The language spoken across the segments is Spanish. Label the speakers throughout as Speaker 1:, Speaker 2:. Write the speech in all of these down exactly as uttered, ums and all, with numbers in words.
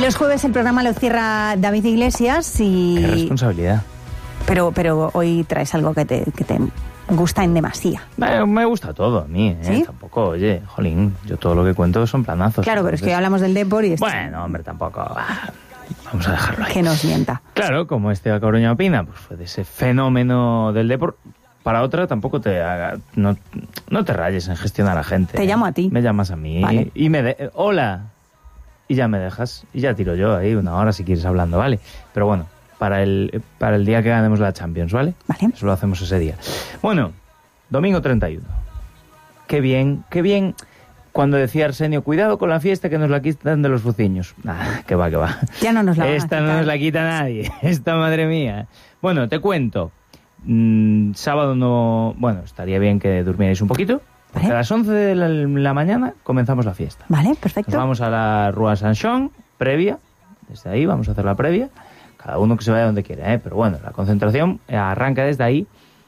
Speaker 1: los jueves el programa lo cierra David Iglesias y...
Speaker 2: Qué responsabilidad.
Speaker 1: Pero, pero hoy traes algo que te, que te gusta en demasía.
Speaker 2: Me, me gusta todo a mí, ¿eh?
Speaker 1: ¿Sí?
Speaker 2: Tampoco, oye, jolín, yo todo lo que cuento son planazos.
Speaker 1: Claro, pero
Speaker 2: entonces...
Speaker 1: es que hoy hablamos del Depor y... Esto...
Speaker 2: Bueno, hombre, tampoco... Ah, vamos a dejarlo ahí.
Speaker 1: Que nos mienta.
Speaker 2: Claro, como Esteban Coruña opina, pues fue de ese fenómeno del Depor. Para otra tampoco te haga, no, no te rayes en gestionar a gente.
Speaker 1: Te llamo a ti.
Speaker 2: Me llamas a mí.
Speaker 1: Vale.
Speaker 2: Y me de, hola. Y ya me dejas. Y ya tiro yo ahí una hora si quieres hablando, ¿vale? Pero bueno, para el, para el día que ganemos la Champions, ¿vale?
Speaker 1: Vale.
Speaker 2: Eso lo hacemos ese día. Bueno, domingo treinta y uno. Qué bien, qué bien. Cuando decía Arsenio, cuidado con la fiesta que nos la quitan de los fuciños. Ah, que va, que va.
Speaker 1: Ya no nos la van a
Speaker 2: Esta
Speaker 1: quitar.
Speaker 2: no nos la quita nadie. Esta, madre mía. Bueno, te cuento. Mm, sábado no... Bueno, estaría bien que durmierais un poquito. Porque
Speaker 1: ¿Vale?
Speaker 2: a las once de la, la mañana comenzamos la fiesta.
Speaker 1: Vale, perfecto.
Speaker 2: Nos vamos a la Rua Sanchón, previa. Desde ahí vamos a hacer la previa. Cada uno que se vaya donde quiera, ¿eh? Pero bueno, la concentración arranca desde ahí.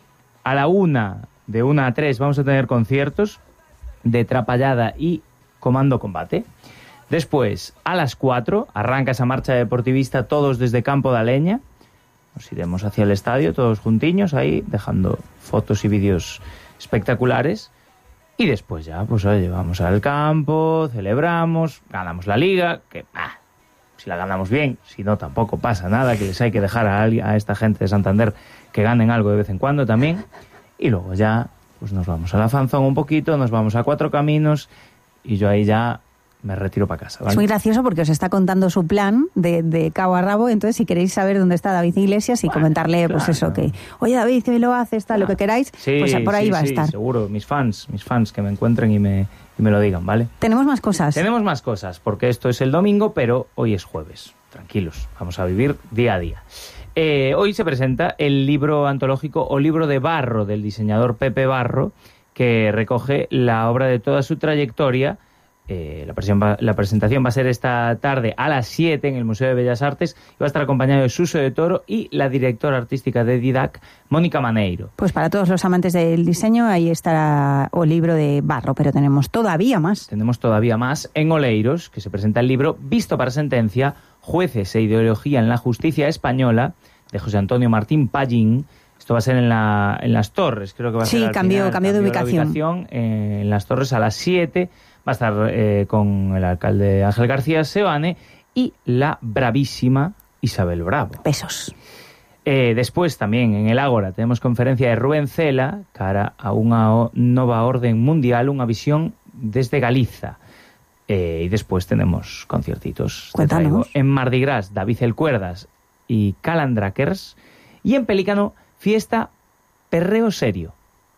Speaker 2: A la una, de una a tres, vamos a tener conciertos de Trapallada y Comando Combate. Después, a las cuatro, arranca esa marcha deportivista, todos desde Campo de Aleña. Nos iremos hacia el estadio, todos juntiños, ahí, dejando fotos y vídeos espectaculares. Y después ya, pues oye, vamos al campo, celebramos, ganamos la liga, que ah, si la ganamos bien, si no tampoco pasa nada, que les hay que dejar a, a esta gente de Santander que ganen algo de vez en cuando también. Y luego ya, pues nos vamos a la Fanzón un poquito, nos vamos a Cuatro Caminos y yo ahí ya me retiro para casa, ¿vale?
Speaker 1: Es muy gracioso porque os está contando su plan de, de cabo a rabo, entonces si queréis saber dónde está David Iglesias y
Speaker 2: Bueno,
Speaker 1: comentarle,
Speaker 2: claro.
Speaker 1: pues eso, que, oye David, que lo haces, tal, lo que queráis,
Speaker 2: Sí,
Speaker 1: pues por ahí
Speaker 2: sí,
Speaker 1: va a
Speaker 2: sí,
Speaker 1: estar.
Speaker 2: seguro, mis fans, mis fans que me encuentren y me, y me lo digan, ¿vale?
Speaker 1: Tenemos más cosas.
Speaker 2: Tenemos más cosas, porque esto es el domingo, pero hoy es jueves. Tranquilos, vamos a vivir día a día. Eh, hoy se presenta el libro antológico o libro de Barro, del diseñador Pepe Barro, que recoge la obra de toda su trayectoria. Eh, la, presión va, la presentación va a ser esta tarde a las siete en el Museo de Bellas Artes y va a estar acompañado de Suso de Toro y la directora artística de Didac, Mónica Maneiro.
Speaker 1: Pues para todos los amantes del diseño, ahí estará el libro de Barro, pero tenemos todavía más.
Speaker 2: Tenemos todavía más en Oleiros, que se presenta el libro Visto para sentencia, jueces e ideología en la justicia española, de José Antonio Martín Pallín. Esto va a ser en, la, en Las Torres, creo que va a
Speaker 1: Sí,
Speaker 2: ser al
Speaker 1: cambió-
Speaker 2: final,
Speaker 1: cambió de ubicación.
Speaker 2: ubicación, eh, en Las Torres a las siete. Va a estar eh, con el alcalde Ángel García Seoane y la bravísima Isabel Bravo.
Speaker 1: Besos.
Speaker 2: Eh, después también en el Ágora tenemos conferencia de Rubén Cela cara a unha o- nova orden mundial, unha visión desde Galiza. Eh, y después tenemos conciertitos. Te
Speaker 1: Cuéntanos.
Speaker 2: traigo en Mardi Gras, David El Cuerdas y Calandrakers. Y en Pelícano, fiesta perreo serio.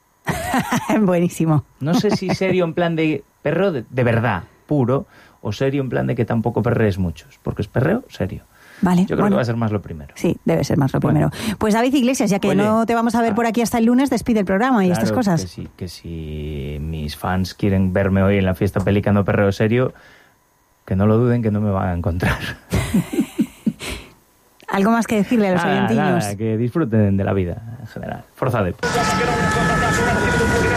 Speaker 1: Buenísimo.
Speaker 2: No sé si serio en plan de perreo de, de verdad, puro, o serio en plan de que tampoco perrees muchos. Porque es perreo serio.
Speaker 1: Vale.
Speaker 2: Yo creo
Speaker 1: bueno.
Speaker 2: que va a ser más lo primero.
Speaker 1: Sí, debe ser más lo
Speaker 2: Bueno.
Speaker 1: primero. Pues David Iglesias, ya que
Speaker 2: Oye,
Speaker 1: no te vamos a ver
Speaker 2: ah,
Speaker 1: por aquí hasta el lunes, despide el programa y
Speaker 2: Claro,
Speaker 1: estas cosas.
Speaker 2: Que si, que si mis fans quieren verme hoy en la fiesta Pelícano Perreo Serio, que no lo duden, que no me van a encontrar.
Speaker 1: ¿Algo más que decirle a los
Speaker 2: Nada,
Speaker 1: oyentinos?
Speaker 2: nada, que disfruten de la vida en general. Forza Dep.